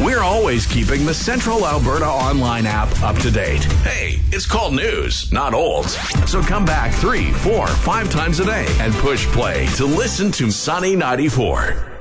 We're always keeping the Central Alberta online app up to date. Hey, it's called news, not old. So come back 3, 4, 5 times a day and push play to listen to Sunny 94.